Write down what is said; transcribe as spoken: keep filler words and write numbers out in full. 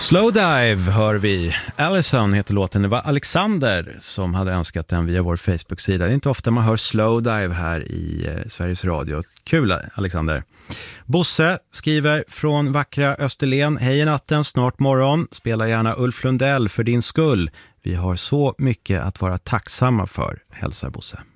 Slowdive hör vi. Allison heter låten. Det var Alexander som hade önskat den via vår Facebook-sida. Det är inte ofta man hör Slowdive här i eh, Sveriges Radio. Kul, Alexander. Bosse skriver från vackra Österlen. Hej natten, snart morgon. Spela gärna Ulf Lundell för din skull. Vi har så mycket att vara tacksamma för, hälsar Bosse.